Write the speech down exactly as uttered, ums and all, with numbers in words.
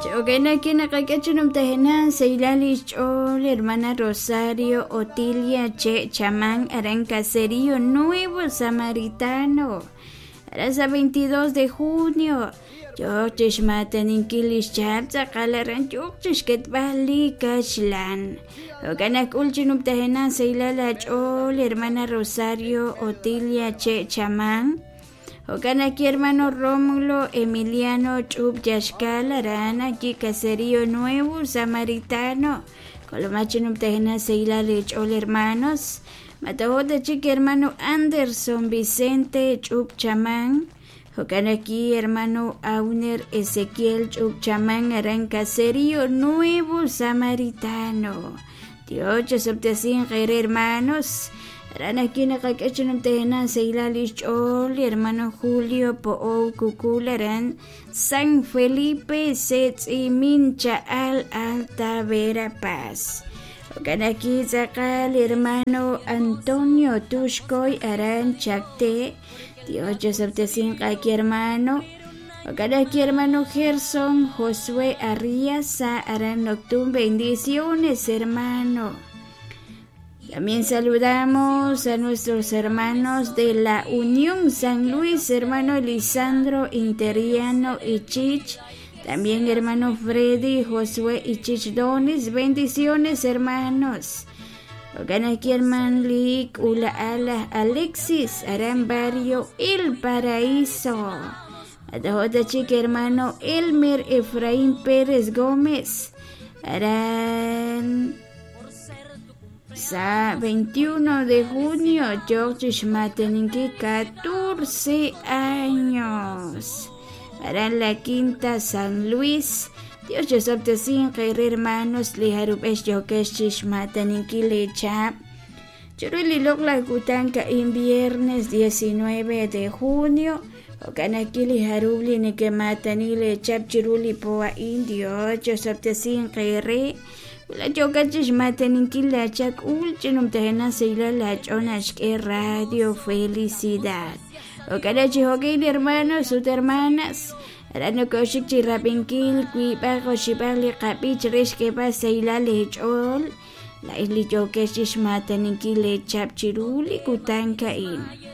Chogena kina kakachunum tehenan seilali chol hermana Rosario Otilia Che Chamán Aran Caserío Nuevo Samaritano. Arasa veintidós de junio. Chokchish mataninkilish chapsa kalaran chokchish ketbali kachlan. Oganak ulchinum tehenan seilala chol hermana Rosario Otilia Che Chamán. Oganaki hermano Rómulo Emiliano Chup Yashkal Arana aquí Caserío Nuevo Samaritano. Colomachinum Tejena Seila Lechol hermanos. Matahoda chique hermano Anderson Vicente Chup Chamán. Oganaki hermano Auner Ezequiel Chup Chamán Aran Caserío Nuevo Samaritano. Dios septecin hermanos. Ranaki nakakachunum tehenan seilalish chol hermano Julio po Cucularan San Felipe Setzi Mincha al Alta Verapaz. Oganaki zakal hermano Antonio Tushkoy Aran Chacte. Dios septecin kaki hermano. Oganaki hermano Gerson Josué Arriaza Aran Noctum. Bendiciones hermano. También saludamos a nuestros hermanos de la Unión San Luis, hermano Lisandro Interiano y Chich. También hermano Freddy, Josué y Chich Donis. Bendiciones hermanos. Oganaki hermano Lick, Ula Ala, Alexis, Aran Barrio, El Paraíso. Atahoda chica hermano Elmer Efraín Pérez Gómez. Aran... Sa veintiuno de junio, George Shmateninki, catorce años. Para la quinta San Luis, Dios yo sopte sin hermanos, li harubesh yo que Shmateninki le chap. Churuli lokla gutanka en viernes diecinueve de junio. Okanaki li harubli ni que matani le chap chiruli poa indio, yo sopte sin herre. La chocachish mataninki la chak ulchinum tehena seila la chonashke radio felicidad. O carachi hockey hermanos, sus hermanas. Arano koshik chirapinkil, cuipa koshipali kapich reshke pa seila le chol. La isli chocachish mataninki le chap chiruli kutanka in.